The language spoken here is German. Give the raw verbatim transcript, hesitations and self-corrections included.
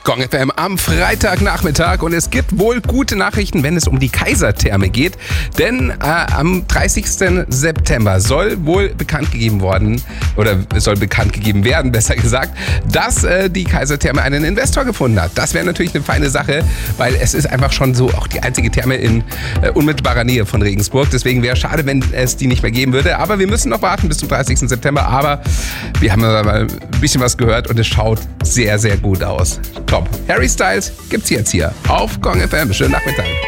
Gong F M am Freitagnachmittag und es gibt wohl gute Nachrichten, wenn es um die Kaisertherme geht, denn äh, am dreißigsten September soll wohl bekannt gegeben worden, oder soll bekannt gegeben werden, besser gesagt, dass äh, die Kaisertherme einen Investor gefunden hat. Das wäre natürlich eine feine Sache, weil es ist einfach schon so auch die einzige Therme in äh, unmittelbarer Nähe von Regensburg, deswegen wäre es schade, wenn es die nicht mehr geben würde, aber wir müssen noch warten bis zum dreißigsten September, aber wir haben mal ein bisschen was gehört und es schaut sehr, sehr gut aus. Top. Harry Styles gibt's jetzt hier auf Gong F M. Schönen Nachmittag.